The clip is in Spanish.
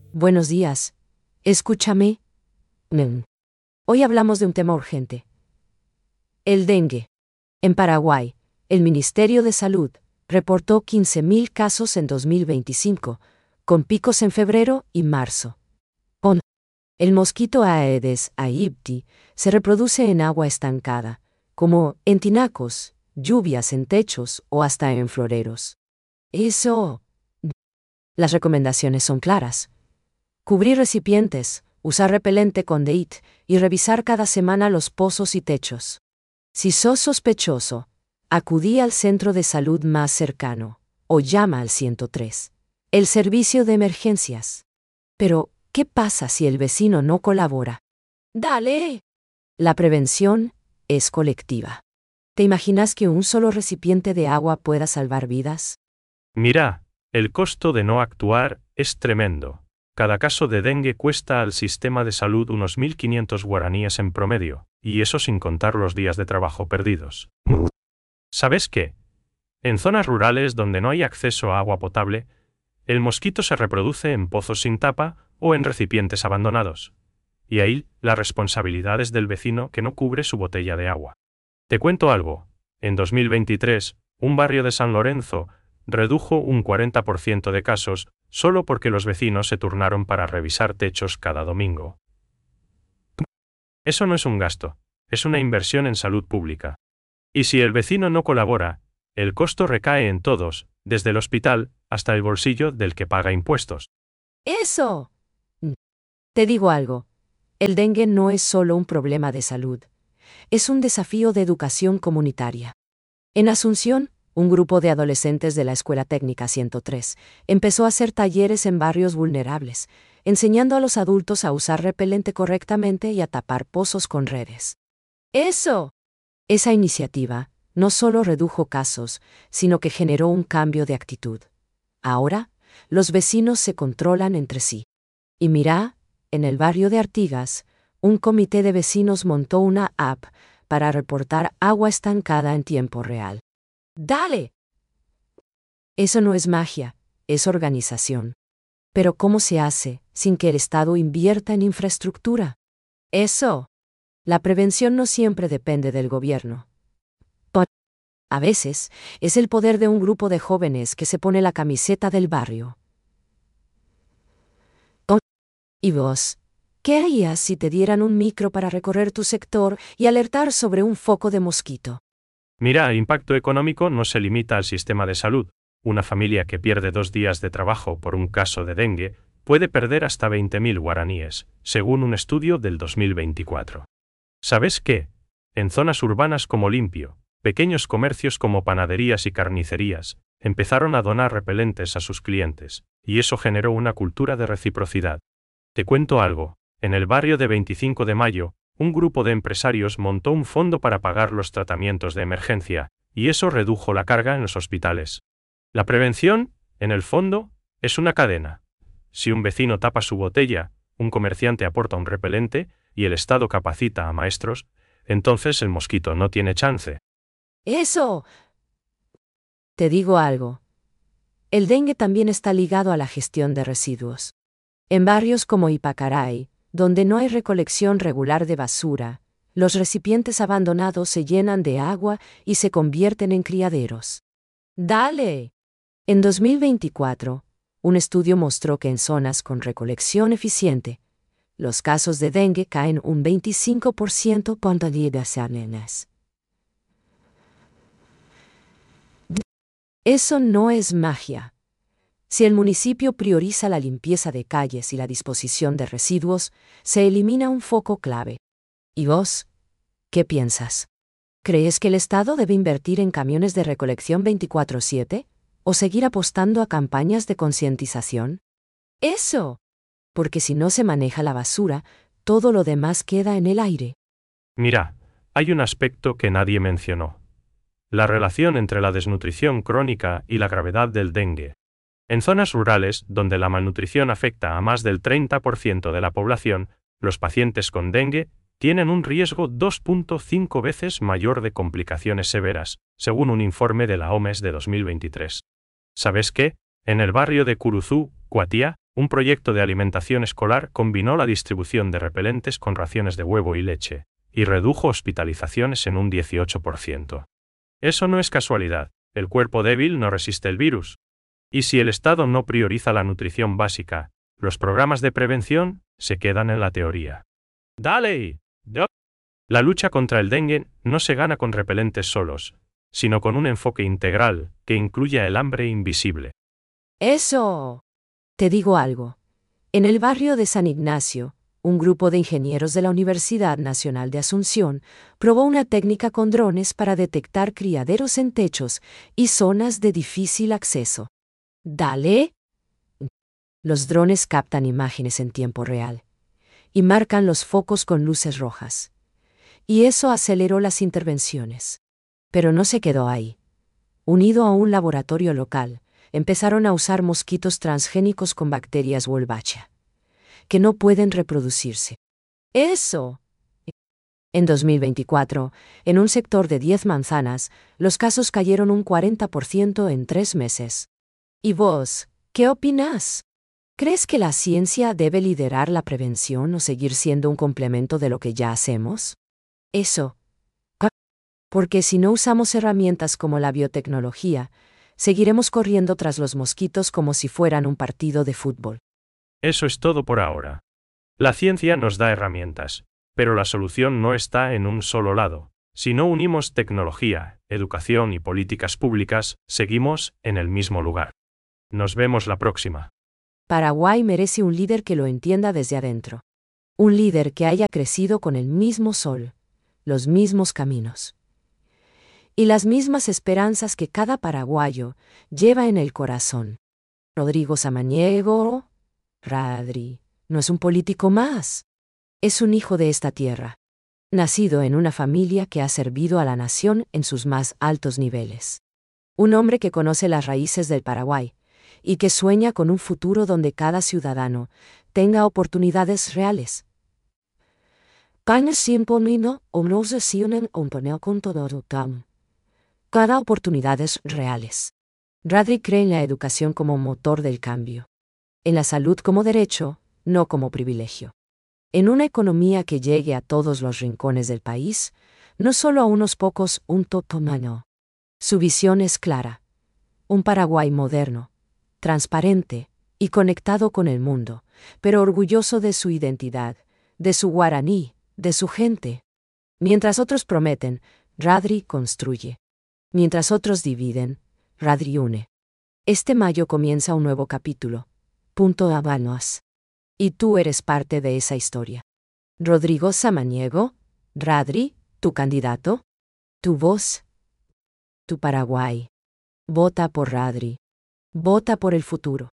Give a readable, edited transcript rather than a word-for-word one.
Buenos días. Escúchame. Hoy hablamos de un tema urgente. El dengue. En Paraguay, el Ministerio de Salud reportó 15.000 casos en 2025, con picos en febrero y marzo. El mosquito Aedes aegypti se reproduce en agua estancada, como en tinacos, lluvias en techos o hasta en floreros. Las recomendaciones son claras. Cubrir recipientes, usar repelente con DEET y revisar cada semana los pozos y techos. Si sos sospechoso, acudí al centro de salud más cercano o llama al 103, el servicio de emergencias. Pero, ¿qué pasa si el vecino no colabora? ¡Dale! La prevención es colectiva. ¿Te imaginas que un solo recipiente de agua pueda salvar vidas? Mira, el costo de no actuar es tremendo. Cada caso de dengue cuesta al sistema de salud unos 1.500 guaraníes en promedio, y eso sin contar los días de trabajo perdidos. ¿Sabes qué? En zonas rurales donde no hay acceso a agua potable, el mosquito se reproduce en pozos sin tapa o en recipientes abandonados. Y ahí la responsabilidad es del vecino que no cubre su botella de agua. Te cuento algo. En 2023, un barrio de San Lorenzo redujo un 40% de casos solo porque los vecinos se turnaron para revisar techos cada domingo. Eso no es un gasto, es una inversión en salud pública. Y si el vecino no colabora, el costo recae en todos, desde el hospital hasta el bolsillo del que paga impuestos. ¡Eso! Te digo algo. El dengue no es solo un problema de salud. Es un desafío de educación comunitaria. En Asunción, un grupo de adolescentes de la Escuela Técnica 103 empezó a hacer talleres en barrios vulnerables, enseñando a los adultos a usar repelente correctamente y a tapar pozos con redes. ¡Eso! Esa iniciativa no solo redujo casos, sino que generó un cambio de actitud. Ahora, los vecinos se controlan entre sí. Y mira, en el barrio de Artigas, un comité de vecinos montó una app para reportar agua estancada en tiempo real. ¡Dale! Eso no es magia, es organización. Pero ¿cómo se hace sin que el Estado invierta en infraestructura? Eso. La prevención no siempre depende del gobierno. A veces, es el poder de un grupo de jóvenes que se pone la camiseta del barrio. ¿Y vos? ¿Qué harías si te dieran un micro para recorrer tu sector y alertar sobre un foco de mosquito? Mira, el impacto económico no se limita al sistema de salud. Una familia que pierde 2 días de trabajo por un caso de dengue puede perder hasta 20.000 guaraníes, según un estudio del 2024. ¿Sabes qué? En zonas urbanas como Limpio, pequeños comercios como panaderías y carnicerías empezaron a donar repelentes a sus clientes, y eso generó una cultura de reciprocidad. Te cuento algo. En el barrio de 25 de Mayo, un grupo de empresarios montó un fondo para pagar los tratamientos de emergencia, y eso redujo la carga en los hospitales. La prevención, en el fondo, es una cadena. Si un vecino tapa su botella, un comerciante aporta un repelente, y el Estado capacita a maestros, entonces el mosquito no tiene chance. ¡Eso! Te digo algo. El dengue también está ligado a la gestión de residuos. En barrios como Ipacaray, donde no hay recolección regular de basura, los recipientes abandonados se llenan de agua y se convierten en criaderos. ¡Dale! En 2024, un estudio mostró que en zonas con recolección eficiente, los casos de dengue caen un 25% cuando nenas. Eso no es magia. Si el municipio prioriza la limpieza de calles y la disposición de residuos, se elimina un foco clave. ¿Y vos? ¿Qué piensas? ¿Crees que el Estado debe invertir en camiones de recolección 24/7 o seguir apostando a campañas de concientización? ¡Eso! Porque si no se maneja la basura, todo lo demás queda en el aire. Mira, hay un aspecto que nadie mencionó. La relación entre la desnutrición crónica y la gravedad del dengue. En zonas rurales, donde la malnutrición afecta a más del 30% de la población, los pacientes con dengue tienen un riesgo 2.5 veces mayor de complicaciones severas, según un informe de la OMS de 2023. ¿Sabes qué? En el barrio de Curuzú, Cuatía, Un proyecto de alimentación escolar combinó la distribución de repelentes con raciones de huevo y leche, y redujo hospitalizaciones en un 18%. Eso no es casualidad, el cuerpo débil no resiste el virus. Y si el Estado no prioriza la nutrición básica, los programas de prevención se quedan en la teoría. ¡Dale! La lucha contra el dengue no se gana con repelentes solos, sino con un enfoque integral que incluya el hambre invisible. Eso. Te digo algo. En el barrio de San Ignacio, un grupo de ingenieros de la Universidad Nacional de Asunción probó una técnica con drones para detectar criaderos en techos y zonas de difícil acceso. Dale. Los drones captan imágenes en tiempo real y marcan los focos con luces rojas. Y eso aceleró las intervenciones. Pero no se quedó ahí. Unido a un laboratorio local, empezaron a usar mosquitos transgénicos con bacterias Wolbachia, que no pueden reproducirse. ¡Eso! En 2024, en un sector de 10 manzanas, los casos cayeron un 40% en 3 meses. ¿Y vos, qué opinás? ¿Crees que la ciencia debe liderar la prevención o seguir siendo un complemento de lo que ya hacemos? Eso. Porque si no usamos herramientas como la biotecnología, seguiremos corriendo tras los mosquitos como si fueran un partido de fútbol. Eso es todo por ahora. La ciencia nos da herramientas, pero la solución no está en un solo lado. Si no unimos tecnología, educación y políticas públicas, seguimos en el mismo lugar. Nos vemos la próxima. Paraguay merece un líder que lo entienda desde adentro. Un líder que haya crecido con el mismo sol, los mismos caminos y las mismas esperanzas que cada paraguayo lleva en el corazón. Rodrigo Samaniego, Radri, no es un político más. Es un hijo de esta tierra, nacido en una familia que ha servido a la nación en sus más altos niveles. Un hombre que conoce las raíces del Paraguay y que sueña con un futuro donde cada ciudadano tenga oportunidades reales. Cada oportunidades reales. Radri cree en la educación como motor del cambio. En la salud como derecho, no como privilegio. En una economía que llegue a todos los rincones del país, no solo a unos pocos, un totomano. Su visión es clara. Un Paraguay moderno, transparente y conectado con el mundo, pero orgulloso de su identidad, de su guaraní, de su gente. Mientras otros prometen, Radri construye. Mientras otros dividen, Radri une. Este mayo comienza un nuevo capítulo. Punto Habanos. Y tú eres parte de esa historia. Rodrigo Samaniego, Radri, tu candidato, tu voz, tu Paraguay. Vota por Radri. Vota por el futuro.